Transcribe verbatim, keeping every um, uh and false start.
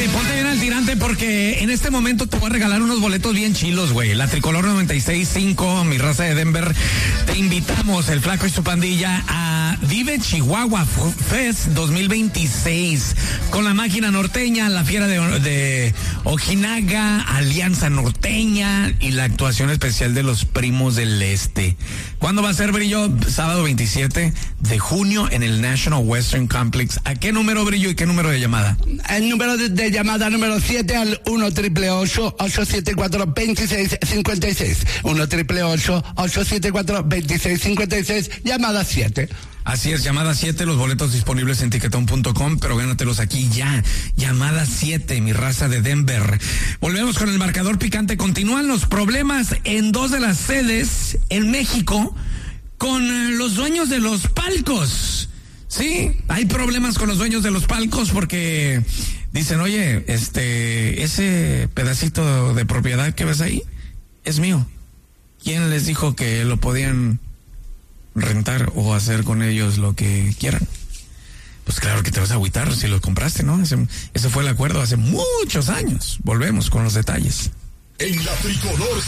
ponte bien al tirante porque en este momento te voy a regalar unos boletos bien chilos, güey. La Tricolor noventa y seis punto cinco, mi raza de Denver. Te invitamos, el Flaco y su pandilla, a Vive Chihuahua Fest dos mil veintiséis con la Máquina Norteña, la Fiera de, de Ojinaga, Alianza Norteña y la actuación especial de los Primos del Este. ¿Cuándo va a ser, Brillo? Sábado veintisiete de junio en el National Western Complex. ¿A qué número, Brillo, y qué número de llamada? El número de, de llamada número siete al uno triple ocho, ocho siete cuatro, dos seis cinco seis. uno triple ocho, ocho siete cuatro, dos seis cinco seis. Llamada siete. Así es, llamada siete, los boletos disponibles en tiquetón punto com, pero gánatelos aquí ya. Llamada siete, mi raza de Denver. Volvemos con el marcador picante. Continúan los problemas en dos de las sedes en México con los dueños de los palcos. Sí, hay problemas con los dueños de los palcos porque dicen, oye, este, ese pedacito de propiedad que ves ahí es mío. ¿Quién les dijo que lo podían rentar o hacer con ellos lo que quieran? Pues claro que te vas a agüitar si los compraste, ¿no? Ese, ese fue el acuerdo hace muchos años. Volvemos con los detalles. En la Tricolor